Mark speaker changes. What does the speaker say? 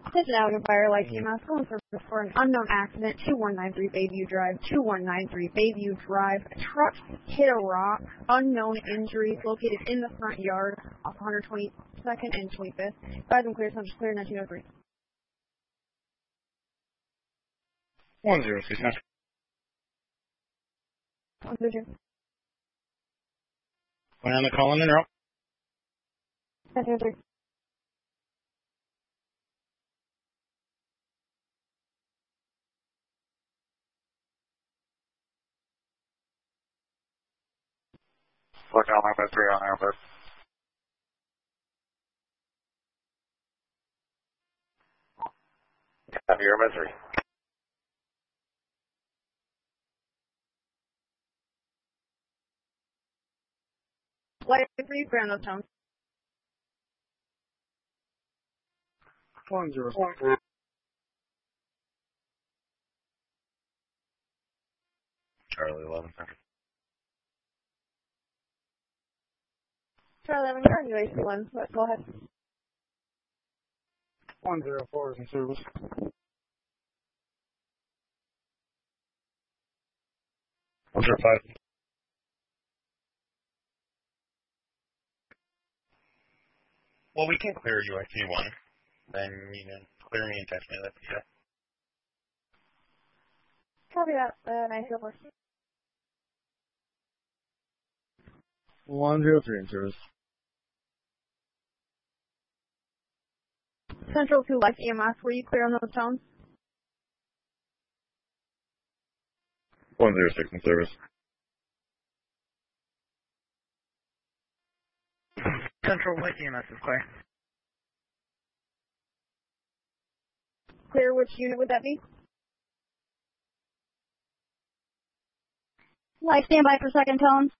Speaker 1: Attention Avenue Fire Light EMS calling for an unknown accident, 2193 Bayview Drive, 2193 Bayview Drive. A truck hit a rock, unknown injuries located in the front yard off 122nd and 25th. Advise and clear, subject clear, 1903.
Speaker 2: 106.
Speaker 1: 102.
Speaker 2: When on the call in and out.
Speaker 1: 1903.
Speaker 3: Look on my 3 on there, but copy your misery.
Speaker 1: Light 3, clear on those tones.
Speaker 2: 106.
Speaker 3: Charlie 11 Central.
Speaker 1: Charlie 11, current UAC1, go ahead.
Speaker 2: 104 is in service.
Speaker 3: 105. Well, we can clear UIC 1. Then you can clear me intentionally. That's yeah.
Speaker 1: Copy that, 904.
Speaker 2: 103 in service.
Speaker 1: Central 2 Light EMS, were you clear on those tones?
Speaker 3: 106 in service.
Speaker 2: Central Light EMS is clear.
Speaker 1: Clear, which unit would that be? Light, stand by for second tones.